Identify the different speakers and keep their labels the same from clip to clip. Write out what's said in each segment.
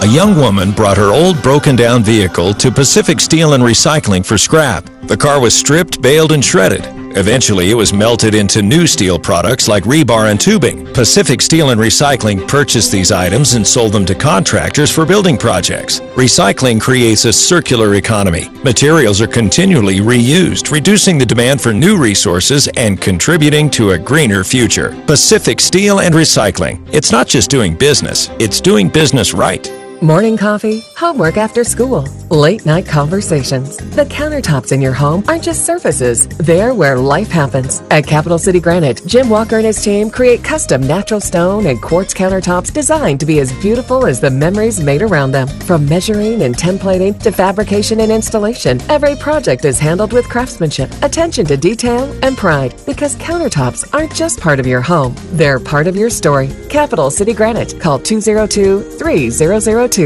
Speaker 1: A young woman brought her old broken-down vehicle to Pacific Steel and Recycling for scrap. The car was stripped, baled, and shredded. Eventually, it was melted into new steel products like rebar and tubing. Pacific Steel and Recycling purchased these items and sold them to contractors for building projects. Recycling creates a circular economy. Materials are continually reused, reducing the demand for new resources and contributing to a greener future. Pacific Steel and Recycling. It's not just doing business, it's doing business right.
Speaker 2: Morning coffee, homework after school, late night conversations. The countertops in your home aren't just surfaces, they're where life happens. At Capital City Granite, Jim Walker and his team create custom natural stone and quartz countertops designed to be as beautiful as the memories made around them. From measuring and templating to fabrication and installation, every project is handled with craftsmanship, attention to detail, and pride. Because countertops aren't just part of your home, they're part of your story. Capital City Granite. Call 202-3002.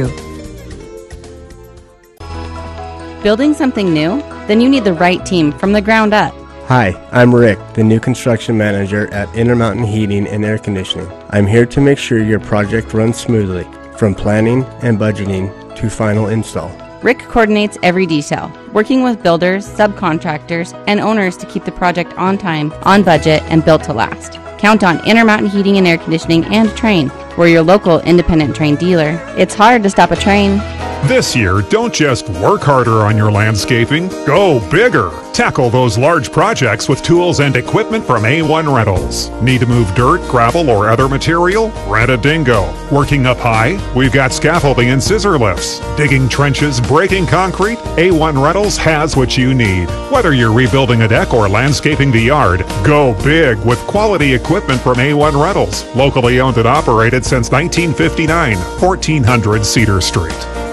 Speaker 3: Building something new? Then you need the right team from the ground up.
Speaker 4: Hi, I'm Rick, the new construction manager at Intermountain Heating and Air Conditioning. I'm here to make sure your project runs smoothly, from planning and budgeting to final install.
Speaker 3: Rick coordinates every detail, working with builders, subcontractors, and owners to keep the project on time, on budget, and built to last. Count on Intermountain Heating and Air Conditioning and Train. We're your local independent Train dealer. It's hard to stop a train.
Speaker 5: This year, don't just work harder on your landscaping, go bigger. Tackle those large projects with tools and equipment from A1 Rentals. Need to move dirt, gravel, or other material? Rent a Dingo. Working up high? We've got scaffolding and scissor lifts. Digging trenches, breaking concrete? A1 Rentals has what you need. Whether you're rebuilding a deck or landscaping the yard, go big with quality equipment from A1 Rentals. Locally owned and operated since 1959, 1400 Cedar Street.